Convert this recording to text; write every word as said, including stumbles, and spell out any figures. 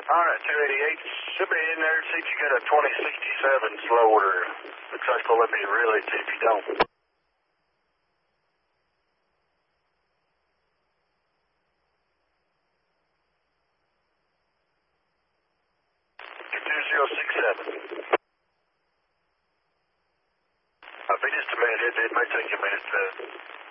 All right, two eighty-eight. Should be in there. See if you got a twenty sixty-seven slow order. The truck will let me relay. See if you don't. two zero six seven. I'll be just a minute. It, it might take a minute to...